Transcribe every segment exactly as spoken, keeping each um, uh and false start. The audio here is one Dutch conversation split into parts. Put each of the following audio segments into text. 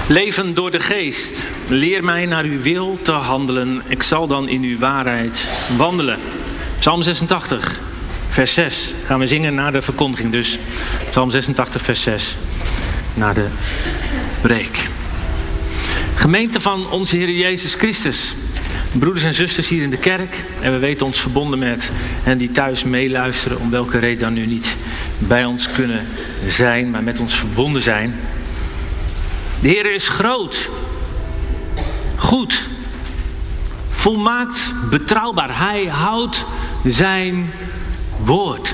Leven door de geest. Leer mij naar uw wil te handelen. Ik zal dan in uw waarheid wandelen. Psalm zesentachtig, vers zes. Gaan we zingen na de verkondiging dus. Psalm zesentachtig, vers zes. Na de preek. Gemeente van onze Heer Jezus Christus. Broeders en zusters hier in de kerk. En we weten ons verbonden met hen die thuis meeluisteren. Om welke reden dan nu niet bij ons kunnen zijn. Maar met ons verbonden zijn. De Heer is groot. Goed. Volmaakt. Betrouwbaar. Hij houdt zijn woord.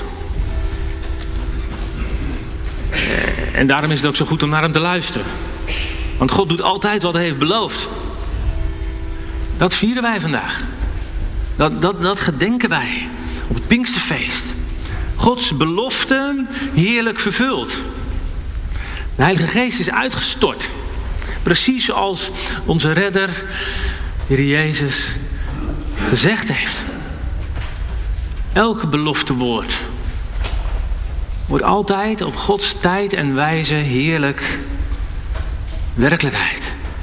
En daarom is het ook zo goed om naar hem te luisteren. Want God doet altijd wat hij heeft beloofd. Dat vieren wij vandaag. Dat, dat, dat gedenken wij op het Pinksterfeest. Gods belofte heerlijk vervuld. De Heilige Geest is uitgestort. Precies zoals onze redder, Heer Jezus, gezegd heeft. Elke beloftewoord wordt altijd op Gods tijd en wijze heerlijk werkelijkheid.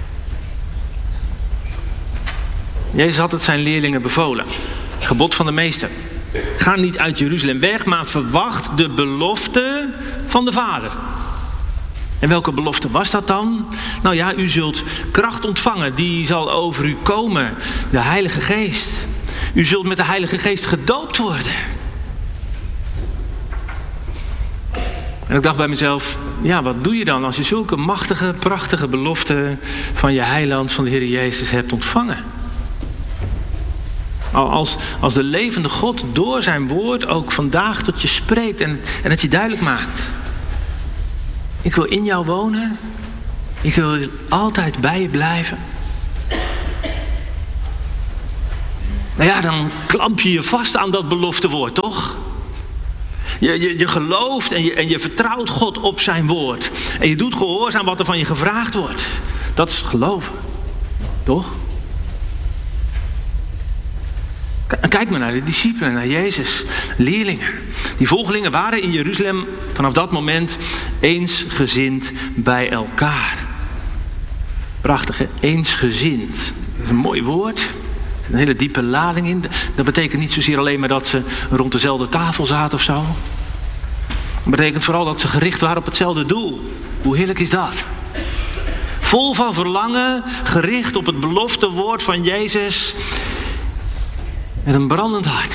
Jezus had het zijn leerlingen bevolen. Gebod van de meester. Ga niet uit Jeruzalem weg, maar verwacht de belofte van de Vader. En welke belofte was dat dan? Nou ja, u zult kracht ontvangen. Die zal over u komen. De Heilige Geest. U zult met de Heilige Geest gedoopt worden. En ik dacht bij mezelf, ja, wat doe je dan als je zulke machtige, prachtige beloften van je heiland, van de Heer Jezus hebt ontvangen? Als, als de levende God door zijn woord ook vandaag tot je spreekt en, en het je duidelijk maakt. Ik wil in jou wonen. Ik wil altijd bij je blijven. Nou ja, dan klamp je je vast aan dat beloftewoord, toch? Je, je, je gelooft en je, en je vertrouwt God op zijn woord. En je doet gehoorzaam wat er van je gevraagd wordt. Dat is geloven. Toch? Kijk maar naar de discipelen, naar Jezus, leerlingen. Die volgelingen waren in Jeruzalem vanaf dat moment eensgezind bij elkaar. Prachtig, hè? Eensgezind. Dat is een mooi woord. Er zit een hele diepe lading in. Dat betekent niet zozeer alleen maar dat ze rond dezelfde tafel zaten of zo. Dat betekent vooral dat ze gericht waren op hetzelfde doel. Hoe heerlijk is dat? Vol van verlangen, gericht op het belofte woord van Jezus. Met een brandend hart.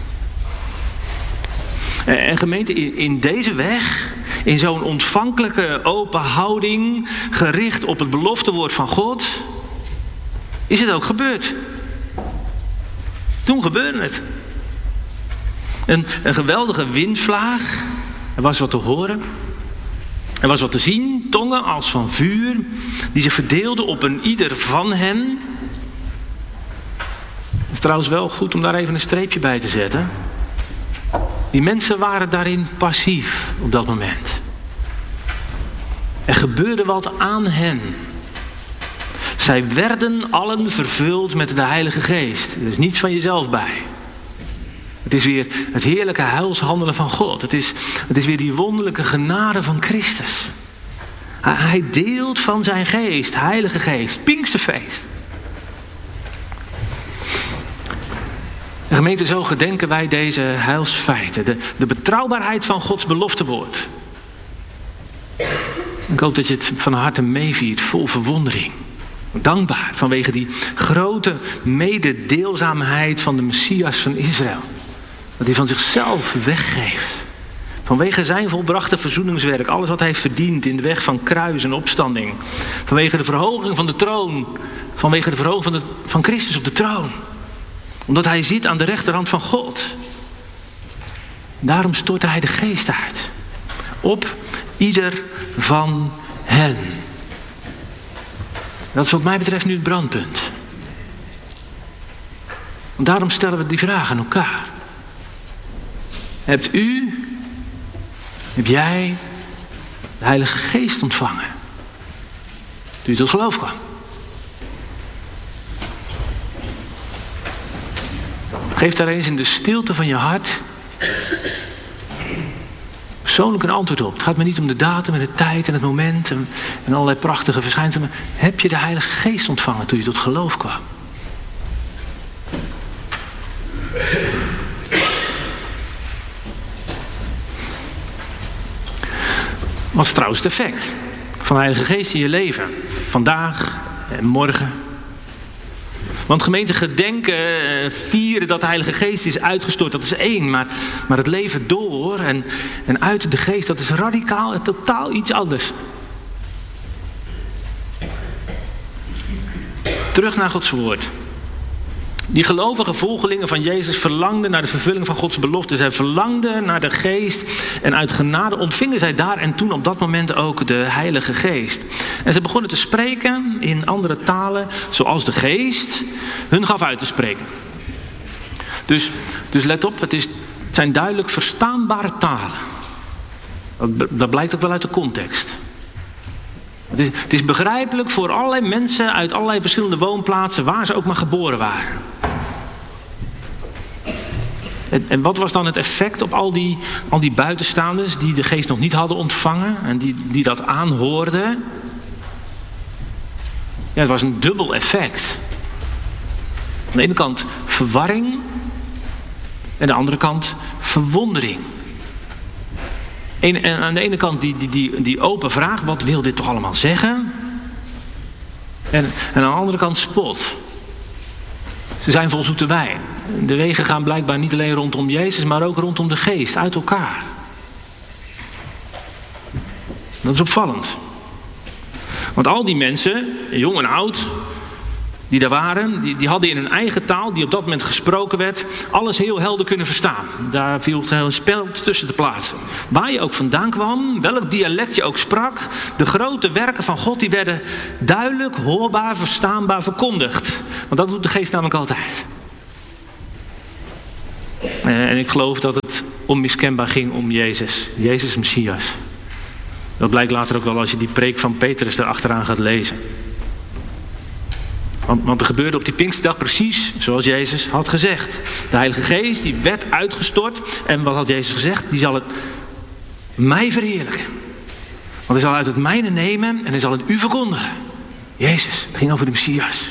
En gemeente, in deze weg, in zo'n ontvankelijke open houding, gericht op het beloftewoord van God, is het ook gebeurd. Toen gebeurde het. Een, een geweldige windvlaag. Er was wat te horen. Er was wat te zien. Tongen als van vuur, die zich verdeelden op een ieder van hen. Het is trouwens wel goed om daar even een streepje bij te zetten. Die mensen waren daarin passief op dat moment. Er gebeurde wat aan hen. Zij werden allen vervuld met de Heilige Geest. Er is niets van jezelf bij. Het is weer het heerlijke huilshandelen van God. Het is, het is weer die wonderlijke genade van Christus. Hij deelt van zijn geest, Heilige Geest, Pinksterfeest. En gemeente, zo gedenken wij deze heilsfeiten. De, de betrouwbaarheid van Gods beloftewoord. Ik hoop dat je het van harte meeviert, vol verwondering. Dankbaar vanwege die grote mededeelzaamheid van de Messias van Israël. Dat hij van zichzelf weggeeft. Vanwege zijn volbrachte verzoeningswerk. Alles wat hij heeft verdiend in de weg van kruis en opstanding. Vanwege de verhoging van de troon. Vanwege de verhoging van, de, van Christus op de troon. Omdat hij zit aan de rechterhand van God. Daarom stortte hij de geest uit. Op ieder van hen. Dat is wat mij betreft nu het brandpunt. En daarom stellen we die vraag aan elkaar. Hebt u, heb jij de Heilige Geest ontvangen? Toen u tot geloof kwam. Geef daar eens in de stilte van je hart persoonlijk een antwoord op. Het gaat me niet om de datum en de tijd en het moment en, en allerlei prachtige verschijnselen. Heb je de Heilige Geest ontvangen toen je tot geloof kwam? Wat is trouwens het effect van de Heilige Geest in je leven? Vandaag en morgen. Want gemeente, gedenken, vieren dat de Heilige Geest is uitgestort, dat is één. Maar, maar het leven door en, en uit de Geest, dat is radicaal en totaal iets anders. Terug naar Gods woord. Die gelovige volgelingen van Jezus verlangden naar de vervulling van Gods belofte. Zij verlangden naar de Geest. En uit genade ontvingen zij daar en toen op dat moment ook de Heilige Geest. En ze begonnen te spreken in andere talen, zoals de Geest hun gaf uit te spreken. Dus, dus let op, het, is, het zijn duidelijk verstaanbare talen. Dat, dat blijkt ook wel uit de context. Het is, het is begrijpelijk voor allerlei mensen uit allerlei verschillende woonplaatsen, waar ze ook maar geboren waren. En, en wat was dan het effect op al die, al die buitenstaanders die de Geest nog niet hadden ontvangen en die, die dat aanhoorden? Ja, het was een dubbel effect. Aan de ene kant verwarring en aan de andere kant verwondering. En aan de ene kant die, die, die, die open vraag, wat wil dit toch allemaal zeggen? En, en aan de andere kant spot. Ze zijn vol zoete wijn. De wegen gaan blijkbaar niet alleen rondom Jezus, maar ook rondom de Geest, uit elkaar. Dat is opvallend. Want al die mensen, jong en oud, die daar waren, die, die hadden in hun eigen taal, die op dat moment gesproken werd, alles heel helder kunnen verstaan. Daar viel het hele spel tussen te plaatsen. Waar je ook vandaan kwam, welk dialect je ook sprak, de grote werken van God, die werden duidelijk, hoorbaar, verstaanbaar verkondigd. Want dat doet de Geest namelijk altijd. En ik geloof dat het onmiskenbaar ging om Jezus. Jezus Messias. Dat blijkt later ook wel als je die preek van Petrus erachteraan gaat lezen. Want, want er gebeurde op die Pinksterdag precies zoals Jezus had gezegd. De Heilige Geest die werd uitgestort. En wat had Jezus gezegd? Die zal het mij verheerlijken. Want hij zal uit het mijne nemen en hij zal het u verkondigen. Jezus, het ging over de Messias.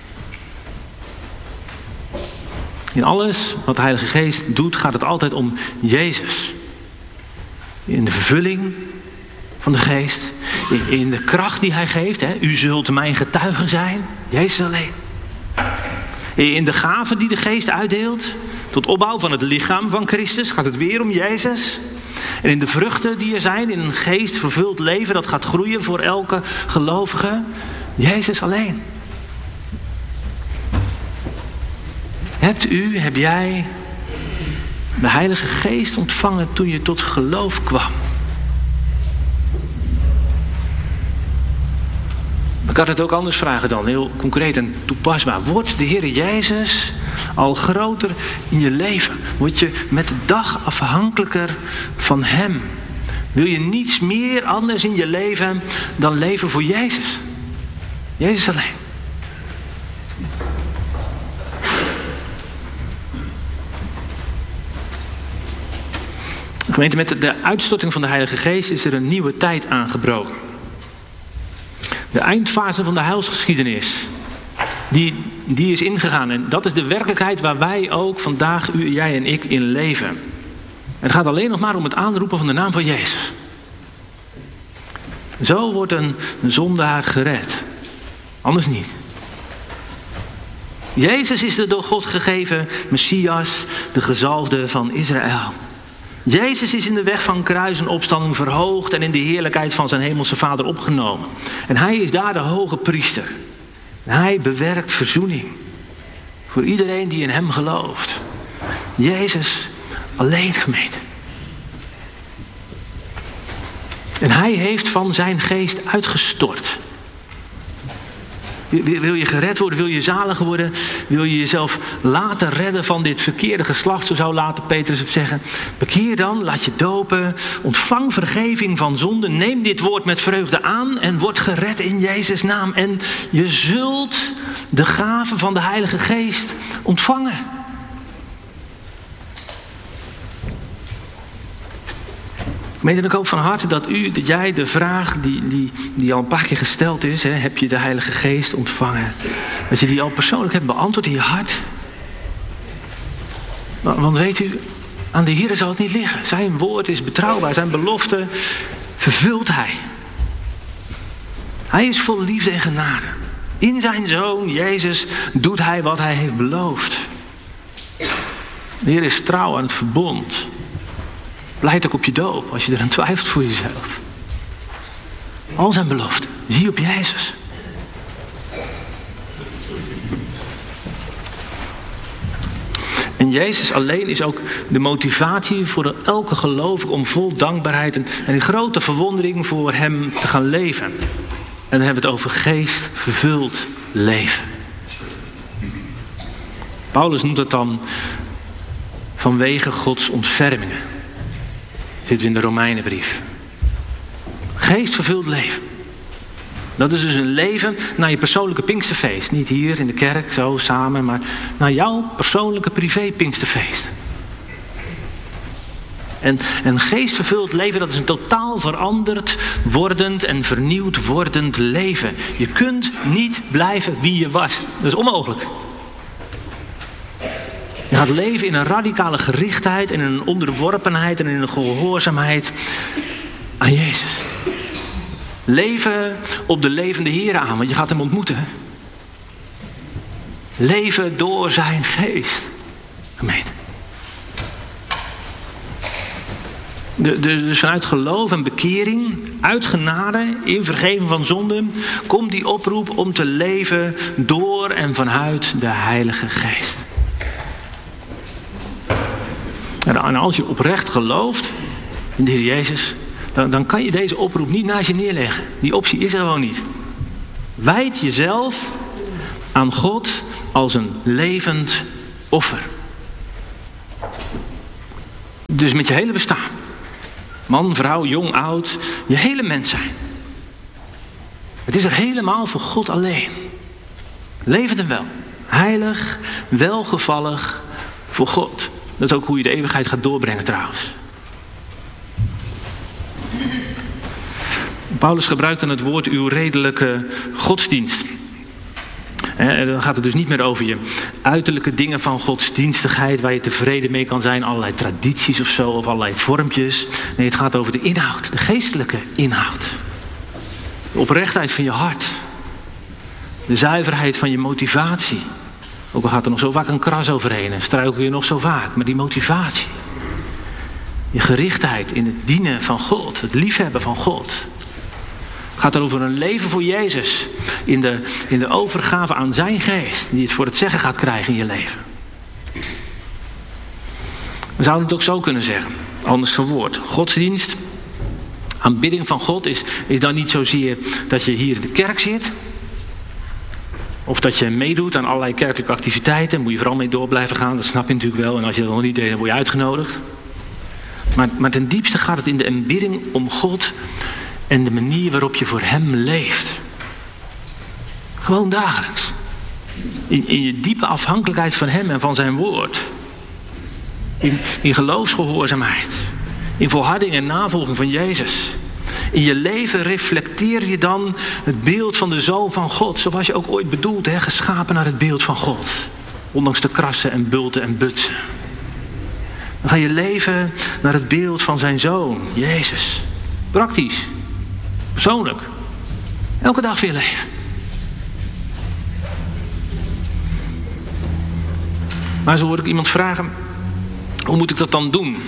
In alles wat de Heilige Geest doet gaat het altijd om Jezus. In de vervulling van de Geest. In de kracht die hij geeft. Hè. U zult mijn getuige zijn. Jezus alleen. In de gaven die de Geest uitdeelt. Tot opbouw van het lichaam van Christus. Gaat het weer om Jezus. En in de vruchten die er zijn. In een geest vervuld leven. Dat gaat groeien voor elke gelovige. Jezus alleen. Hebt u, heb jij de Heilige Geest ontvangen toen je tot geloof kwam? Ik kan het ook anders vragen dan, heel concreet en toepasbaar. Wordt de Heer Jezus al groter in je leven? Word je met de dag afhankelijker van Hem? Wil je niets meer anders in je leven dan leven voor Jezus? Jezus alleen. Gemeente, met de uitstorting van de Heilige Geest is er een nieuwe tijd aangebroken. De eindfase van de heilsgeschiedenis, die, die is ingegaan. En dat is de werkelijkheid waar wij ook vandaag, u, jij en ik, in leven. En het gaat alleen nog maar om het aanroepen van de naam van Jezus. Zo wordt een, een zondaar gered. Anders niet. Jezus is de door God gegeven Messias, de gezalfde van Israël. Jezus is in de weg van kruis en opstanding verhoogd en in de heerlijkheid van zijn hemelse Vader opgenomen. En hij is daar de hoge priester. En hij bewerkt verzoening voor iedereen die in hem gelooft. Jezus alleen, gemeente. En hij heeft van zijn geest uitgestort. Wil je gered worden? Wil je zalig worden? Wil je jezelf laten redden van dit verkeerde geslacht? Zo zou later Petrus het zeggen. Bekeer dan, laat je dopen. Ontvang vergeving van zonde. Neem dit woord met vreugde aan. En word gered in Jezus' naam. En je zult de gave van de Heilige Geest ontvangen. Gemeente, ik hoop van harte dat u, dat jij de vraag die, die, die al een paar keer gesteld is, hè, heb je de Heilige Geest ontvangen, dat je die al persoonlijk hebt beantwoord in je hart. Want weet u, aan de Heer zal het niet liggen. Zijn woord is betrouwbaar, zijn belofte vervult hij. Hij is vol liefde en genade. In zijn Zoon, Jezus, doet hij wat hij heeft beloofd. De Heer is trouw aan het verbond. Pleit ook op je doop, als je er aan twijfelt voor jezelf. Al zijn beloften, zie op Jezus. En Jezus alleen is ook de motivatie voor elke gelovige om vol dankbaarheid en, en in grote verwondering voor hem te gaan leven. En dan hebben we het over geest vervuld leven. Paulus noemt het dan vanwege Gods ontfermingen. Zit in de Romeinenbrief. Geest vervuld leven. Dat is dus een leven naar je persoonlijke Pinksterfeest. Niet hier in de kerk, zo samen, maar naar jouw persoonlijke privé Pinksterfeest. En een geestvervuld leven, dat is een totaal veranderd wordend en vernieuwd wordend leven. Je kunt niet blijven wie je was. Dat is onmogelijk. Je gaat leven in een radicale gerichtheid en in een onderworpenheid en in een gehoorzaamheid aan Jezus. Leven op de levende Heer aan, want je gaat hem ontmoeten. Leven door zijn geest. Gemeente. De, de, dus vanuit geloof en bekering, uit genade, in vergeving van zonden, komt die oproep om te leven door en vanuit de Heilige Geest. En als je oprecht gelooft in de Heer Jezus, dan, dan kan je deze oproep niet naast je neerleggen. Die optie is er gewoon niet. Wijd jezelf aan God als een levend offer. Dus met je hele bestaan. Man, vrouw, jong, oud. Je hele mens zijn. Het is er helemaal voor God alleen. Levend en wel. Heilig, welgevallig voor God. Dat is ook hoe je de eeuwigheid gaat doorbrengen trouwens. Paulus gebruikt dan het woord uw redelijke godsdienst. En dan gaat het dus niet meer over je uiterlijke dingen van godsdienstigheid, waar je tevreden mee kan zijn, allerlei tradities of zo, of allerlei vormpjes. Nee, het gaat over de inhoud, de geestelijke inhoud. De oprechtheid van je hart. De zuiverheid van je motivatie. Ook al gaat er nog zo vaak een kras overheen en struikel je nog zo vaak, maar die motivatie. Je gerichtheid in het dienen van God, het liefhebben van God. Het gaat erover een leven voor Jezus. In de, in de overgave aan zijn geest. Die het voor het zeggen gaat krijgen in je leven. We zouden het ook zo kunnen zeggen. Anders verwoord. Godsdienst. Aanbidding van God is, is dan niet zozeer dat je hier in de kerk zit. Of dat je meedoet aan allerlei kerkelijke activiteiten. Daar moet je vooral mee door blijven gaan. Dat snap je natuurlijk wel. En als je dat nog niet deed, dan word je uitgenodigd. Maar, maar ten diepste gaat het in de aanbidding om God. En de manier waarop je voor hem leeft. Gewoon dagelijks. In, in je diepe afhankelijkheid van hem en van zijn woord. In, in geloofsgehoorzaamheid. In volharding en navolging van Jezus. In je leven reflecteer je dan het beeld van de Zoon van God. Zoals je ook ooit bedoeld, hè, geschapen naar het beeld van God. Ondanks de krassen en bulten en butsen. Dan ga je leven naar het beeld van zijn Zoon, Jezus. Praktisch. Persoonlijk. Elke dag weer leven. Maar zo hoor ik iemand vragen, hoe moet ik dat dan doen?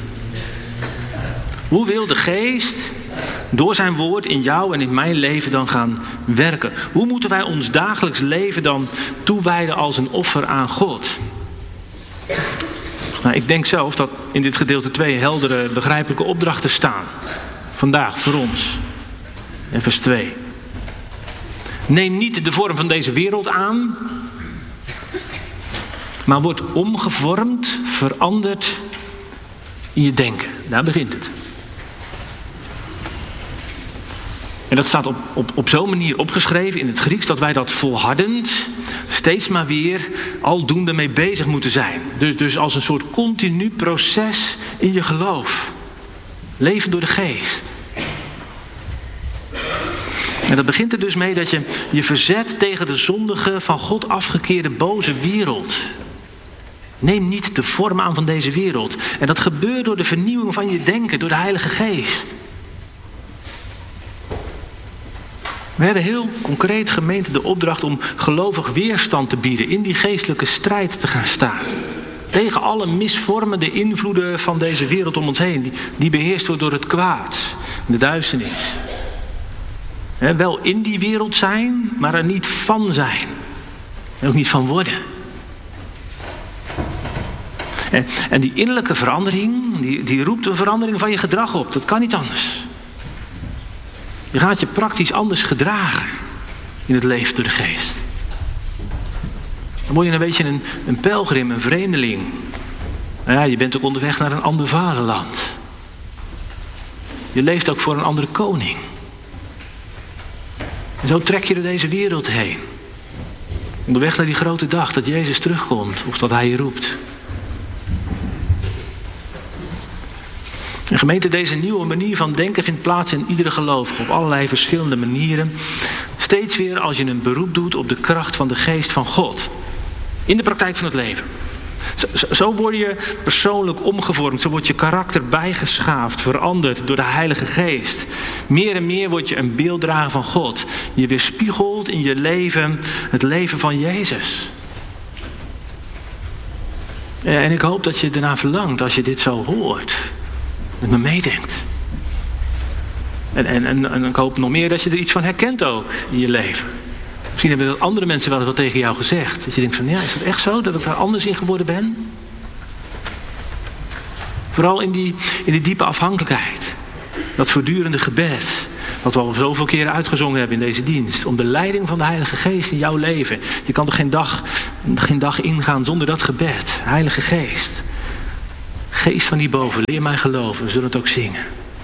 Hoe wil de Geest door zijn woord in jou en in mijn leven dan gaan werken? Hoe moeten wij ons dagelijks leven dan toewijden als een offer aan God? Nou, ik denk zelf dat in dit gedeelte twee heldere, begrijpelijke opdrachten staan. Vandaag voor ons. En vers twee. Neem niet de vorm van deze wereld aan, maar word omgevormd, veranderd in je denken. Daar begint het. En dat staat op, op, op zo'n manier opgeschreven in het Grieks dat wij dat volhardend steeds maar weer aldoende mee bezig moeten zijn. Dus, dus als een soort continu proces in je geloof. Leven door de geest. En dat begint er dus mee dat je je verzet tegen de zondige, van God afgekeerde, boze wereld. Neem niet de vorm aan van deze wereld. En dat gebeurt door de vernieuwing van je denken, door de Heilige Geest. We hebben heel concreet gemeente de opdracht om gelovig weerstand te bieden, in die geestelijke strijd te gaan staan. Tegen alle misvormende invloeden van deze wereld om ons heen, die, die beheerst wordt door het kwaad, de duisternis. He, wel in die wereld zijn, maar er niet van zijn. En ook niet van worden. En, en die innerlijke verandering, die, die roept een verandering van je gedrag op. Dat kan niet anders. Je gaat je praktisch anders gedragen in het leven door de geest. Dan word je een beetje een, een pelgrim, een vreemdeling. Nou ja, je bent ook onderweg naar een ander vaderland. Je leeft ook voor een andere koning. En zo trek je door deze wereld heen. Onderweg naar die grote dag dat Jezus terugkomt. Of dat hij je roept. En gemeente, deze nieuwe manier van denken vindt plaats in iedere gelovige. Op allerlei verschillende manieren. Steeds weer als je een beroep doet op de kracht van de geest van God. In de praktijk van het leven. Zo, zo, zo word je persoonlijk omgevormd. Zo wordt je karakter bijgeschaafd, veranderd door de Heilige Geest. Meer en meer word je een beelddrager van God. Je weerspiegelt in je leven het leven van Jezus. En ik hoop dat je ernaar verlangt als je dit zo hoort. Met me meedenkt. En, en, en, en ik hoop nog meer dat je er iets van herkent ook in je leven. Misschien hebben dat andere mensen wel eens wat tegen jou gezegd. Dat je denkt van, ja, is dat echt zo? Dat ik daar anders in geworden ben? Vooral in die, in die diepe afhankelijkheid. Dat voortdurende gebed. Wat we al zoveel keren uitgezongen hebben in deze dienst. Om de leiding van de Heilige Geest in jouw leven. Je kan er geen dag, geen dag ingaan zonder dat gebed. Heilige Geest. Geest van hierboven, leer mij geloven. We zullen het ook zingen.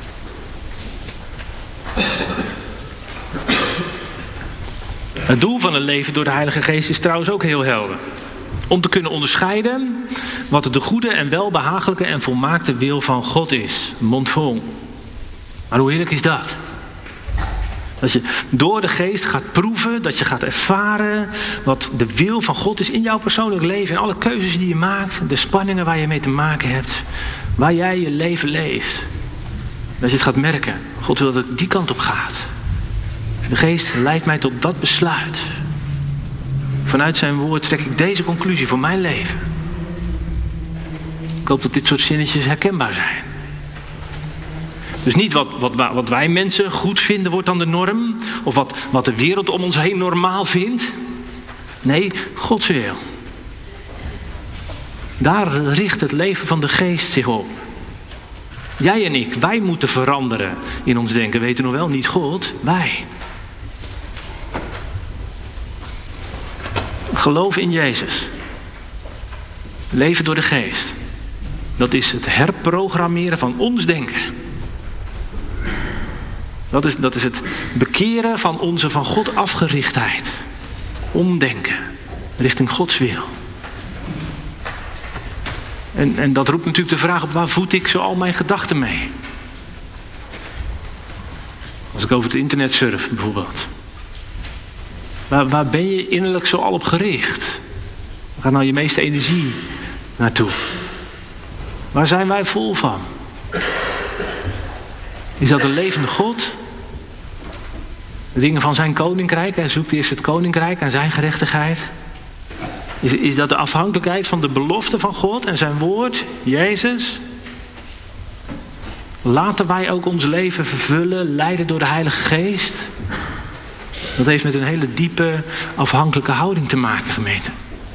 Het doel van een leven door de Heilige Geest is trouwens ook heel helder. Om te kunnen onderscheiden wat de goede en welbehagelijke en volmaakte wil van God is. Mondvol. Maar hoe heerlijk is dat? Dat je door de geest gaat proeven, dat je gaat ervaren wat de wil van God is in jouw persoonlijk leven. In alle keuzes die je maakt, de spanningen waar je mee te maken hebt. Waar jij je leven leeft. Dat je het gaat merken. God wil dat het die kant op gaat. De geest leidt mij tot dat besluit. Vanuit zijn woord trek ik deze conclusie voor mijn leven. Ik hoop dat dit soort zinnetjes herkenbaar zijn. Dus niet wat, wat, wat wij mensen goed vinden wordt dan de norm. Of wat, wat de wereld om ons heen normaal vindt. Nee, Gods wil. Daar richt het leven van de geest zich op. Jij en ik, wij moeten veranderen in ons denken. Weet u nog wel, niet God, wij. Geloof in Jezus. Leven door de geest. Dat is het herprogrammeren van ons denken. Dat is, dat is het bekeren van onze van God afgerichtheid. Omdenken. Richting Gods wil. En, en dat roept natuurlijk de vraag op, waar voed ik zo al mijn gedachten mee? Als ik over het internet surf bijvoorbeeld. Waar, waar ben je innerlijk zo al op gericht? Waar gaat nou je meeste energie naartoe? Waar zijn wij vol van? Is dat de levende God? De dingen van zijn koninkrijk. Hij zoekt eerst het koninkrijk en zijn gerechtigheid. Is, is dat de afhankelijkheid van de belofte van God en zijn woord, Jezus? Laten wij ook ons leven vervullen, leiden door de Heilige Geest? Dat heeft met een hele diepe afhankelijke houding te maken, gemeente.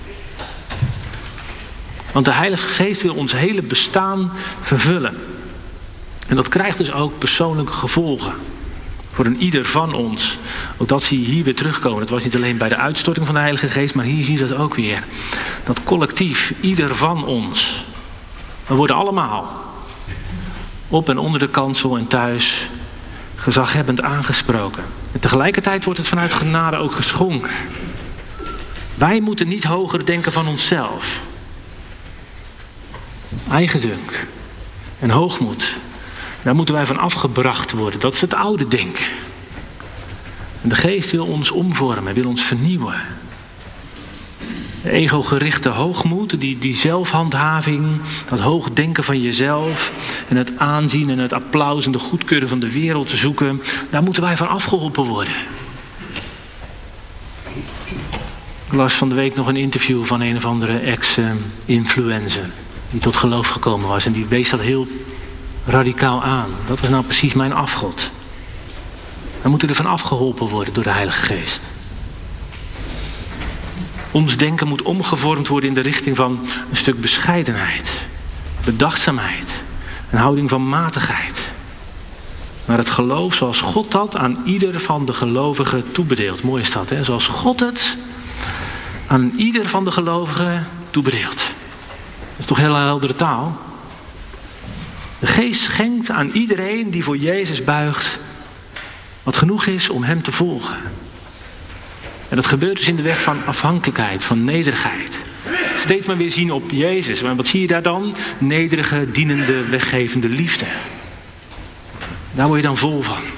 Want de Heilige Geest wil ons hele bestaan vervullen. En dat krijgt dus ook persoonlijke gevolgen. Voor een ieder van ons. Ook dat zie je hier weer terugkomen. Het was niet alleen bij de uitstorting van de Heilige Geest, maar hier zie je dat ook weer. Dat collectief, ieder van ons. We worden allemaal op en onder de kansel en thuis gezaghebbend aangesproken. En tegelijkertijd wordt het vanuit genade ook geschonken. Wij moeten niet hoger denken van onszelf. Eigendunk en hoogmoed Daar moeten wij van afgebracht worden. Dat is het oude denken. En de geest wil ons omvormen, wil ons vernieuwen. De ego-gerichte hoogmoed, die, die zelfhandhaving, dat hoog denken van jezelf en het aanzien en het applaus en de goedkeuren van de wereld te zoeken, daar moeten wij van afgeholpen worden. Ik las van de week nog een interview van een of andere ex-influencer die tot geloof gekomen was en die wees dat heel radicaal aan. Dat was nou precies mijn afgod. We moeten er van afgeholpen worden door de Heilige Geest. Ons denken moet omgevormd worden in de richting van een stuk bescheidenheid, bedachtzaamheid, een houding van matigheid. Maar het geloof zoals God dat aan ieder van de gelovigen toebedeelt. Mooi is dat, hè? Zoals God het aan ieder van de gelovigen toebedeelt. Dat is toch hele heldere taal? De Geest schenkt aan iedereen die voor Jezus buigt wat genoeg is om hem te volgen. En dat gebeurt dus in de weg van afhankelijkheid, van nederigheid. Steeds maar weer zien op Jezus. Maar wat zie je daar dan? Nederige, dienende, weggevende liefde. Daar word je dan vol van.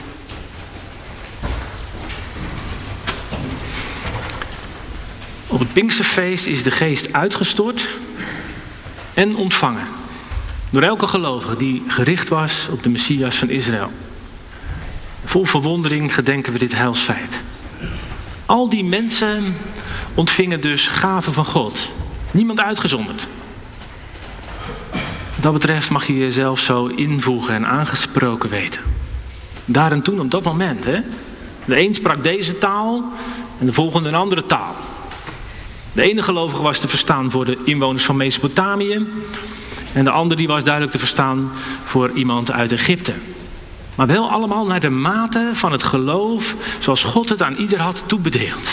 Op het Pinksterfeest is de Geest uitgestort en ontvangen. Door elke gelovige die gericht was op de Messias van Israël. Vol verwondering gedenken we dit heilsfeit. Al die mensen ontvingen dus gaven van God. Niemand uitgezonderd. Wat dat betreft mag je jezelf zo invoegen en aangesproken weten. Daar en toen op dat moment. Hè? De een sprak deze taal en de volgende een andere taal. De ene gelovige was te verstaan voor de inwoners van Mesopotamië. En de andere die was duidelijk te verstaan voor iemand uit Egypte. Maar wel allemaal naar de mate van het geloof zoals God het aan ieder had toebedeeld.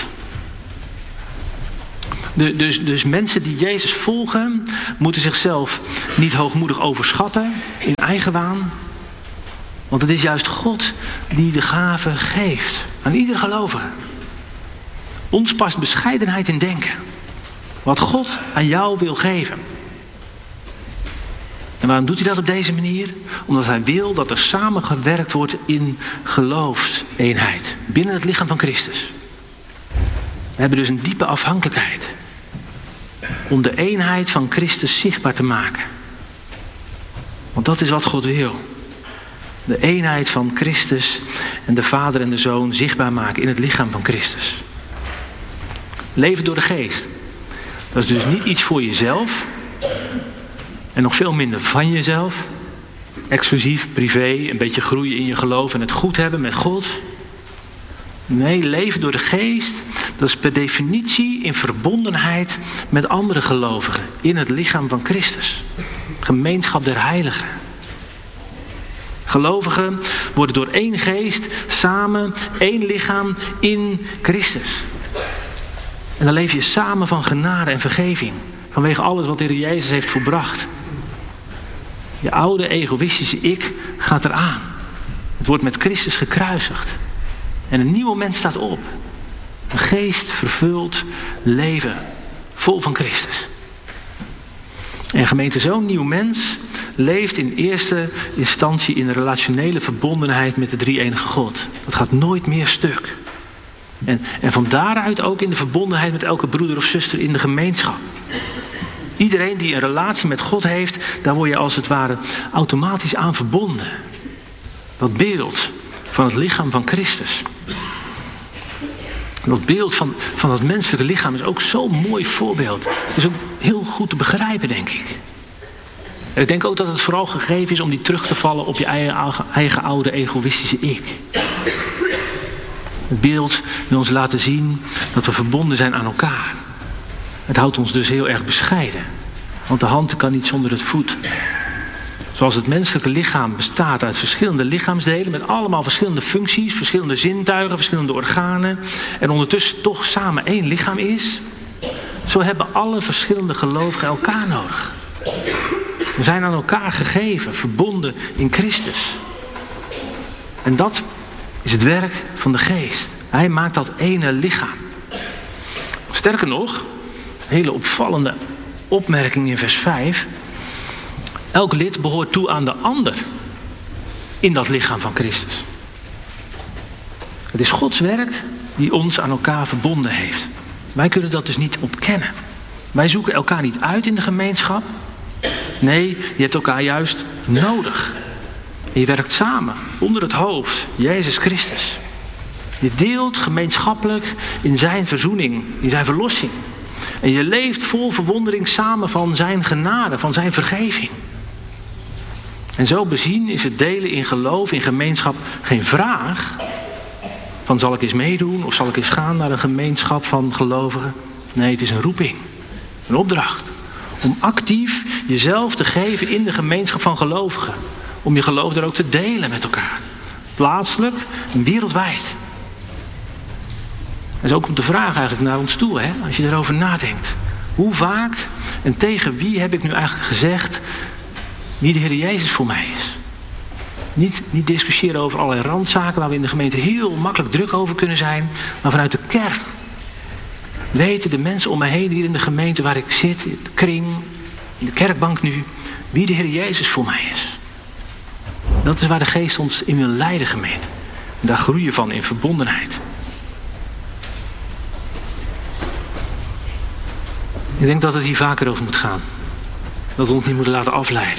De, dus, dus mensen die Jezus volgen moeten zichzelf niet hoogmoedig overschatten in eigenwaan. Want het is juist God die de gave geeft aan ieder gelovige. Ons past bescheidenheid in denken. Wat God aan jou wil geven. En waarom doet hij dat op deze manier? Omdat hij wil dat er samengewerkt wordt in geloofseenheid. Binnen het lichaam van Christus. We hebben dus een diepe afhankelijkheid. Om de eenheid van Christus zichtbaar te maken. Want dat is wat God wil. De eenheid van Christus en de Vader en de Zoon zichtbaar maken in het lichaam van Christus. Leven door de Geest. Dat is dus niet iets voor jezelf. En nog veel minder van jezelf. Exclusief, privé, een beetje groeien in je geloof en het goed hebben met God. Nee, leven door de Geest, dat is per definitie in verbondenheid met andere gelovigen. In het lichaam van Christus. Gemeenschap der heiligen. Gelovigen worden door één geest samen één lichaam in Christus. En dan leef je samen van genade en vergeving. Vanwege alles wat de Heer Jezus heeft volbracht. Je oude egoïstische ik gaat eraan. Het wordt met Christus gekruisigd. En een nieuw mens staat op. Een geest vervuld leven. Vol van Christus. En gemeente, zo'n nieuw mens leeft in eerste instantie in een relationele verbondenheid met de drie-enige God. Dat gaat nooit meer stuk. En, en van daaruit ook in de verbondenheid met elke broeder of zuster in de gemeenschap. Iedereen die een relatie met God heeft, daar word je als het ware automatisch aan verbonden. Dat beeld van het lichaam van Christus. Dat beeld van, van het menselijke lichaam is ook zo'n mooi voorbeeld. Het is ook heel goed te begrijpen, denk ik. En ik denk ook dat het vooral gegeven is om die terug te vallen op je eigen, eigen oude egoïstische ik. Het beeld wil ons laten zien dat we verbonden zijn aan elkaar. Het houdt ons dus heel erg bescheiden. Want de hand kan niet zonder het voet. Zoals het menselijke lichaam bestaat uit verschillende lichaamsdelen met allemaal verschillende functies, verschillende zintuigen, verschillende organen. En ondertussen toch samen één lichaam is. Zo hebben alle verschillende gelovigen elkaar nodig. We zijn aan elkaar gegeven, verbonden in Christus. En dat is het werk van de Geest. Hij maakt dat ene lichaam. Sterker nog, een hele opvallende opmerking in vers vijf. Elk lid behoort toe aan de ander. in dat lichaam van Christus. Het is Gods werk die ons aan elkaar verbonden heeft. Wij kunnen dat dus niet ontkennen. Wij zoeken elkaar niet uit in de gemeenschap. Nee, je hebt elkaar juist nodig. En je werkt samen onder het hoofd, Jezus Christus. Je deelt gemeenschappelijk in zijn verzoening, in zijn verlossing. En je leeft vol verwondering samen van zijn genade, van zijn vergeving. En zo bezien is het delen in geloof, in gemeenschap geen vraag van zal ik eens meedoen of zal ik eens gaan naar een gemeenschap van gelovigen. Nee, het is een roeping, een opdracht. Om actief jezelf te geven in de gemeenschap van gelovigen. Om je geloof er ook te delen met elkaar. Plaatselijk en wereldwijd. En zo komt de vraag eigenlijk naar ons toe, hè? Als je erover nadenkt. Hoe vaak en tegen wie heb ik nu eigenlijk gezegd wie de Heer Jezus voor mij is? Niet, niet discussiëren over allerlei randzaken waar we in de gemeente heel makkelijk druk over kunnen zijn. Maar vanuit de kern weten de mensen om mij heen hier in de gemeente waar ik zit, in de kring, in de kerkbank nu, wie de Heer Jezus voor mij is. Dat is waar de Geest ons in wil leiden, gemeente. En daar groeien van in verbondenheid. Ik denk dat het hier vaker over moet gaan. Dat we ons niet moeten laten afleiden.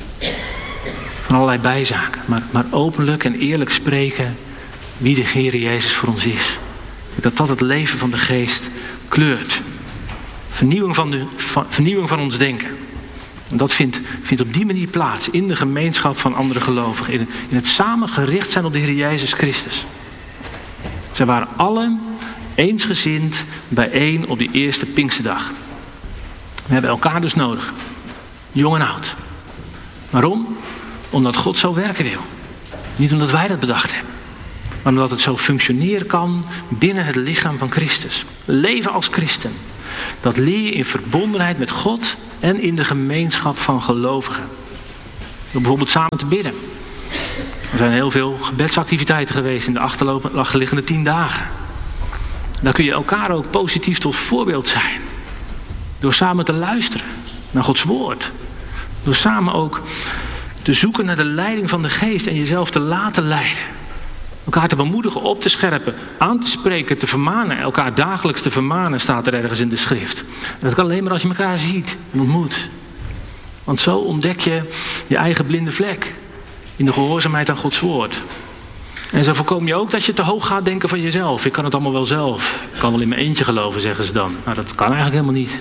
Van allerlei bijzaken. Maar, maar openlijk en eerlijk spreken wie de Heer Jezus voor ons is. Dat dat het leven van de Geest kleurt. Vernieuwing van, de, van, vernieuwing van ons denken. En dat vindt, vindt op die manier plaats in de gemeenschap van andere gelovigen. In, in het samen gericht zijn op de Heer Jezus Christus. Zij waren allen eensgezind bijeen op die eerste Pinksterdag. We hebben elkaar dus nodig. Jong en oud. Waarom? Omdat God zo werken wil. Niet omdat wij dat bedacht hebben. Maar omdat het zo functioneren kan binnen het lichaam van Christus. Leven als christen. Dat leer je in verbondenheid met God en in de gemeenschap van gelovigen. Door bijvoorbeeld samen te bidden. Er zijn heel veel gebedsactiviteiten geweest in de achterliggende tien dagen. Daar kun je elkaar ook positief tot voorbeeld zijn. Door samen te luisteren naar Gods woord. Door samen ook te zoeken naar de leiding van de Geest en jezelf te laten leiden. Elkaar te bemoedigen, op te scherpen, aan te spreken, te vermanen. Elkaar dagelijks te vermanen, staat er ergens in de schrift. En dat kan alleen maar als je elkaar ziet en ontmoet. Want zo ontdek je je eigen blinde vlek. In de gehoorzaamheid aan Gods woord. En zo voorkom je ook dat je te hoog gaat denken van jezelf. Ik kan het allemaal wel zelf. Ik kan wel in mijn eentje geloven, zeggen ze dan. Maar dat kan eigenlijk helemaal niet.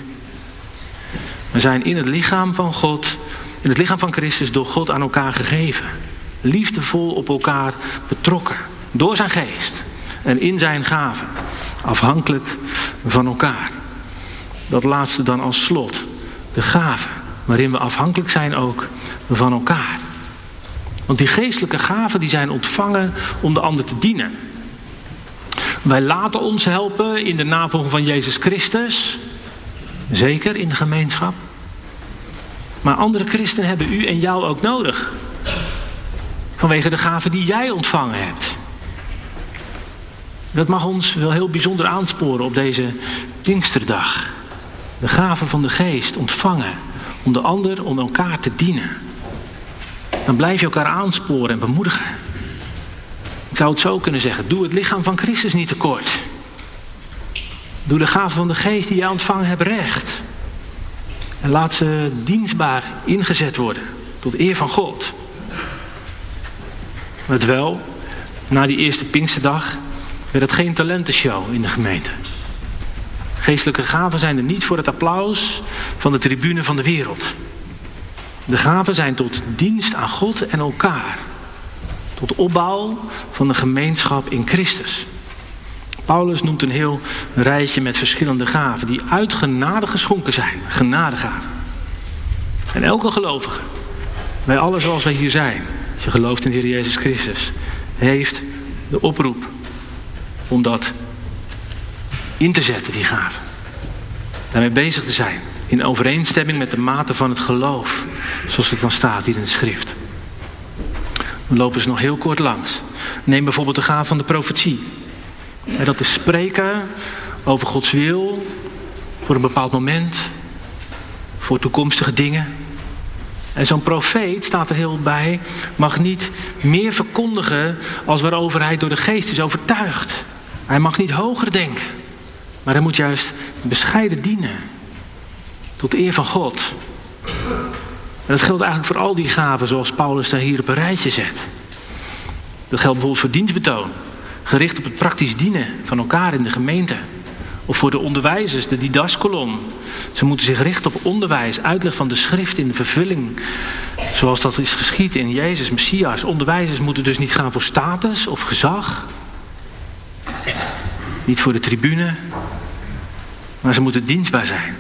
We zijn in het lichaam van God, in het lichaam van Christus door God aan elkaar gegeven. Liefdevol op elkaar betrokken. Door zijn Geest. En in zijn gaven. Afhankelijk van elkaar. Dat laatste dan als slot. De gaven. Waarin we afhankelijk zijn ook van elkaar. Want die geestelijke gaven die zijn ontvangen om de ander te dienen. Wij laten ons helpen in de navolging van Jezus Christus. Zeker in de gemeenschap. Maar andere christenen hebben u en jou ook nodig. Vanwege de gaven die jij ontvangen hebt. Dat mag ons wel heel bijzonder aansporen op deze Pinksterdag. De gaven van de Geest ontvangen. Om de ander, om elkaar te dienen. Dan blijf je elkaar aansporen en bemoedigen. Ik zou het zo kunnen zeggen. Doe het lichaam van Christus niet tekort. Doe de gaven van de Geest die jij ontvangen hebt recht. En laat ze dienstbaar ingezet worden. Tot eer van God. Let wel, na die eerste Pinksterdag werd het geen talentenshow in de gemeente. Geestelijke gaven zijn er niet voor het applaus van de tribune van de wereld. De gaven zijn tot dienst aan God en elkaar. Tot opbouw van de gemeenschap in Christus. Paulus noemt een heel rijtje met verschillende gaven die uit genade geschonken zijn. Genadegaven. En elke gelovige, wij allen zoals wij hier zijn, als je gelooft in de Heer Jezus Christus, heeft de oproep om dat in te zetten, die gaven. Daarmee bezig te zijn. In overeenstemming met de mate van het geloof. Zoals het dan staat hier in de schrift. We lopen ze nog heel kort langs. Neem bijvoorbeeld de gave van de profetie. En dat is spreken over Gods wil. Voor een bepaald moment. Voor toekomstige dingen. En zo'n profeet, staat er heel bij, mag niet meer verkondigen als waarover hij door de geest is overtuigd. Hij mag niet hoger denken, maar hij moet juist bescheiden dienen. Tot eer van God. En dat geldt eigenlijk voor al die gaven zoals Paulus daar hier op een rijtje zet. Dat geldt bijvoorbeeld voor dienstbetoon. Gericht op het praktisch dienen van elkaar in de gemeente. Of voor de onderwijzers, de didaskolon. Ze moeten zich richten op onderwijs, uitleg van de schrift in de vervulling. Zoals dat is geschied in Jezus, Messias. Onderwijzers moeten dus niet gaan voor status of gezag. Niet voor de tribune. Maar ze moeten dienstbaar zijn.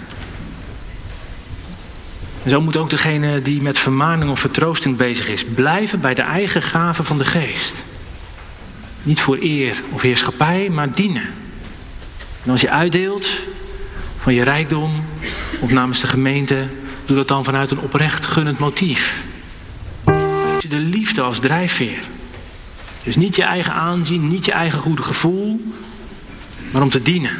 En zo moet ook degene die met vermaning of vertroosting bezig is, blijven bij de eigen gaven van de geest. Niet voor eer of heerschappij, maar dienen. En als je uitdeelt van je rijkdom of namens de gemeente, doe dat dan vanuit een oprecht gunnend motief. De liefde als drijfveer. Dus niet je eigen aanzien, niet je eigen goede gevoel, maar om te dienen.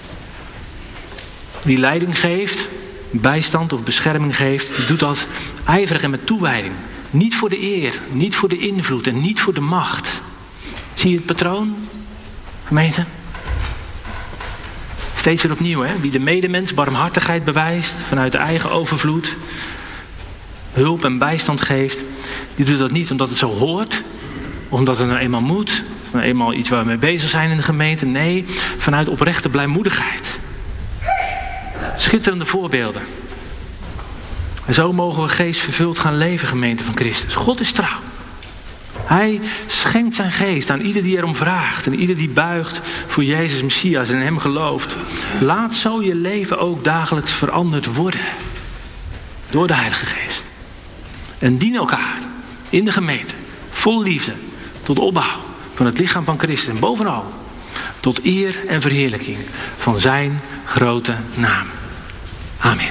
Wie leiding geeft, bijstand of bescherming geeft, die doet dat ijverig en met toewijding. Niet voor de eer, niet voor de invloed en niet voor de macht. Zie je het patroon, gemeente? Steeds weer opnieuw, hè? Wie de medemens barmhartigheid bewijst vanuit de eigen overvloed, hulp en bijstand geeft, die doet dat niet omdat het zo hoort, of omdat het nou eenmaal moet, nou eenmaal iets waar we mee bezig zijn in de gemeente. Nee, vanuit oprechte blijmoedigheid. Schitterende voorbeelden. En zo mogen we geestvervuld gaan leven, gemeente van Christus. God is trouw. Hij schenkt zijn geest aan ieder die erom vraagt. En ieder die buigt voor Jezus Messias en in hem gelooft. Laat zo je leven ook dagelijks veranderd worden. Door de Heilige Geest. En dien elkaar in de gemeente. Vol liefde. Tot opbouw van het lichaam van Christus. En bovenal tot eer en verheerlijking van zijn grote naam. Amen.